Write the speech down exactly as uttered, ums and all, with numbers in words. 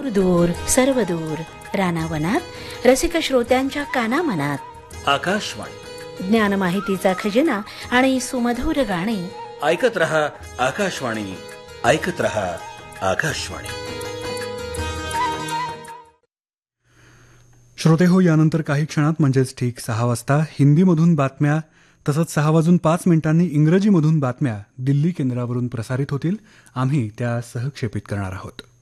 दूर दूर सर्व दूर रानावनात रसिक श्रोत्यांच्या कानामनात आकाशवाणी ज्ञान माहितीचा खजिना आणि सुमधुर गाणी. ऐकत रहा आकाशवाणी, ऐकत रहा आकाशवाणी. श्रोते हो, यानंतर काही क्षणात म्हणजेच ठीक सहा वाजता हिंदीमधून बातम्या तसंच सहा वाजून पाच मिनिटांनी इंग्रजीमधून बातम्या दिल्ली केंद्रावरून प्रसारित होतील. आम्ही त्या सहक्षेपित करणार आहोत.